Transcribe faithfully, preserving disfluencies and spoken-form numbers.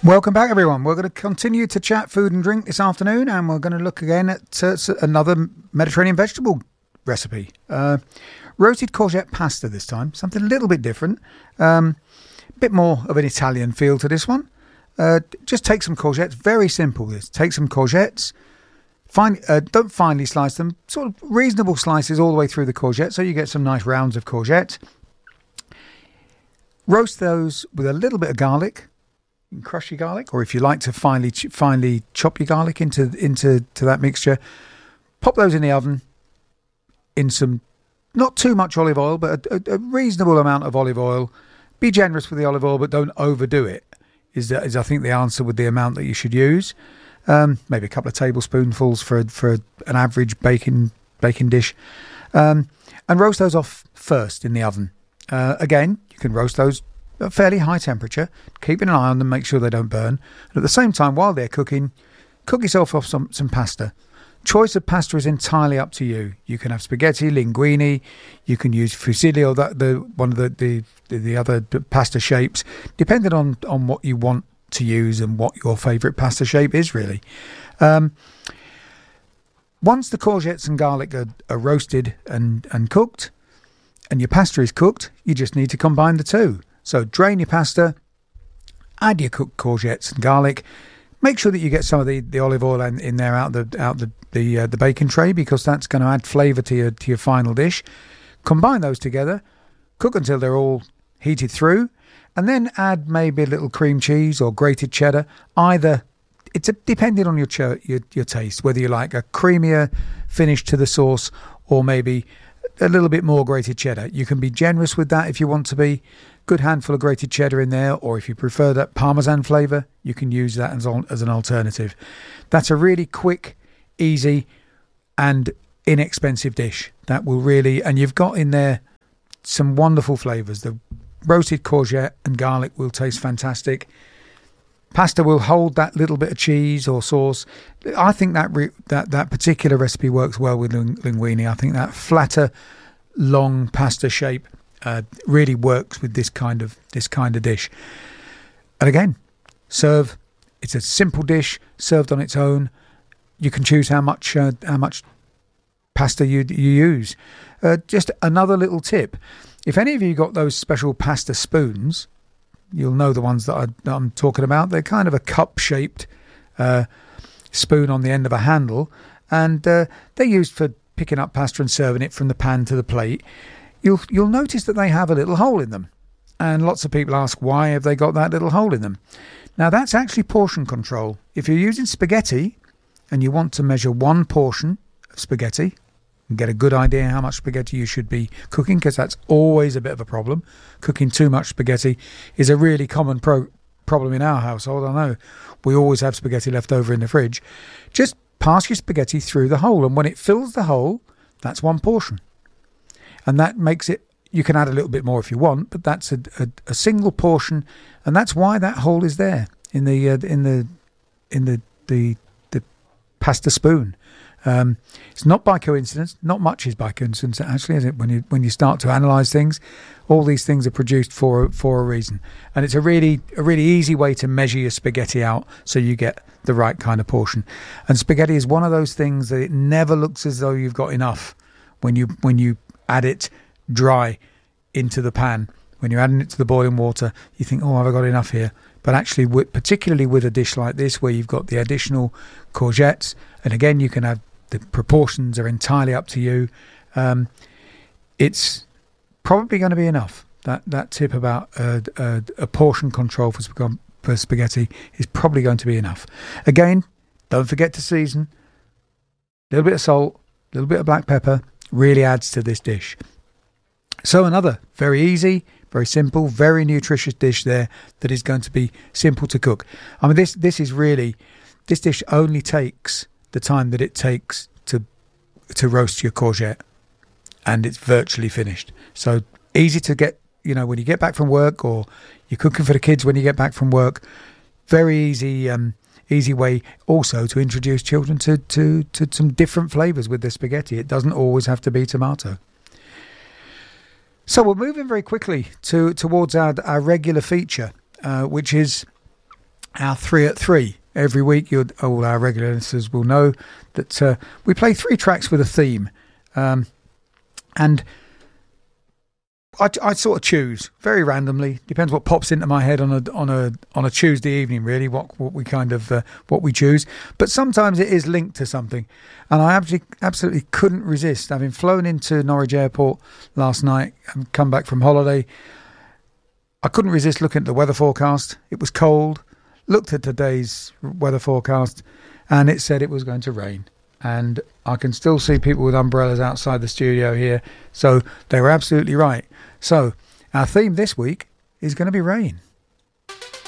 Welcome back, everyone. We're going to continue to chat food and drink this afternoon, and we're going to look again at uh, another Mediterranean vegetable recipe. Uh, roasted courgette pasta this time, something a little bit different. Um, a bit more of an Italian feel to this one. Uh, just take some courgettes, very simple this. Take some courgettes, fine, uh, don't finely slice them, sort of reasonable slices all the way through the courgette, so you get some nice rounds of courgette. Roast those with a little bit of garlic. You can crush your garlic, or if you like to finely ch- finely chop your garlic into into to that mixture, pop those in the oven in some, not too much olive oil, but a, a, a reasonable amount of olive oil. Be generous with the olive oil, but don't overdo it, is, that, is I think the answer with the amount that you should use. Um, maybe a couple of tablespoonfuls for, for an average baking, baking dish. Um, and roast those off first in the oven. Uh, again, you can roast those at a fairly high temperature, keeping an eye on them, make sure they don't burn. And at the same time, while they're cooking, cook yourself off some, some pasta. Choice of pasta is entirely up to you. You can have spaghetti, linguine, you can use fusilli, or that, the one of the, the, the, the other pasta shapes, depending on, on what you want to use and what your favourite pasta shape is, really. Um, once the courgettes and garlic are, are roasted and, and cooked, and your pasta is cooked, you just need to combine the two. So drain your pasta, add your cooked courgettes and garlic. Make sure that you get some of the, the olive oil in, in there out the out the the, uh, the baking tray, because that's going to add flavour to your to your final dish. Combine those together, cook until they're all heated through, and then add maybe a little cream cheese or grated cheddar. Either it's a, depending on your, ch- your your taste, whether you like a creamier finish to the sauce or maybe a little bit more grated cheddar. You can be generous with that if you want to be. Good handful of grated cheddar in there, or if you prefer that Parmesan flavour, you can use that as, as an alternative. That's a really quick, easy and inexpensive dish. That will really, and you've got in there some wonderful flavours. The roasted courgette and garlic will taste fantastic. Pasta will hold that little bit of cheese or sauce. I think that re, that, that particular recipe works well with linguine. I think that flatter, long pasta shape Uh, really works with this kind of this kind of dish. And again, serve. It's a simple dish served on its own. You can choose how much uh, how much pasta you you use. Uh, just another little tip: if any of you got those special pasta spoons, you'll know the ones that, I, that I'm talking about. They're kind of a cup-shaped uh, spoon on the end of a handle, and uh, they're used for picking up pasta and serving it from the pan to the plate. You'll you'll notice that they have a little hole in them, and lots of people ask, why have they got that little hole in them? Now, that's actually portion control. If you're using spaghetti and you want to measure one portion of spaghetti and get a good idea how much spaghetti you should be cooking, because that's always a bit of a problem. Cooking too much spaghetti is a really common pro- problem in our household. I know we always have spaghetti left over in the fridge. Just pass your spaghetti through the hole, and when it fills the hole, that's one portion. And that makes it, you can add a little bit more if you want, but that's a, a, a single portion, and that's why that hole is there in the uh, in the in the the, the pasta spoon. Um, it's not by coincidence. Not much is by coincidence, actually, is it? When you when you start to analyse things, all these things are produced for for a reason, and it's a really a really easy way to measure your spaghetti out so you get the right kind of portion. And spaghetti is one of those things that it never looks as though you've got enough when you when you add it dry into the pan. When you're adding it to the boiling water, you think, oh, have I got enough here? But actually, with, particularly with a dish like this, where you've got the additional courgettes, and again, you can have, the proportions are entirely up to you. Um, it's probably going to be enough. That that tip about uh, uh, a portion control for, sp- for spaghetti is probably going to be enough. Again, don't forget to season. A little bit of salt, a little bit of black pepper, really adds to this dish. So another very easy, very simple, very nutritious dish there that is going to be simple to cook. I mean, this this is really, this dish only takes the time that it takes to to roast your courgette, and it's virtually finished. So easy to get, you know, when you get back from work, or you're cooking for the kids when you get back from work. Very easy um easy way also to introduce children to, to, to some different flavours with the spaghetti. It doesn't always have to be tomato. So we're moving very quickly to towards our, our regular feature, uh, which is our three at three. Every week, you'd, all our regular listeners will know that uh, we play three tracks with a theme. Um, and I, I sort of choose very randomly. Depends what pops into my head on a on a on a Tuesday evening. Really, what what we kind of uh, what we choose. But sometimes it is linked to something, and I absolutely absolutely couldn't resist. Having flown into Norwich Airport last night and come back from holiday, I couldn't resist looking at the weather forecast. It was cold. Looked at today's weather forecast, and it said it was going to rain. And I can still see people with umbrellas outside the studio here. So they were absolutely right. So our theme this week is going to be rain.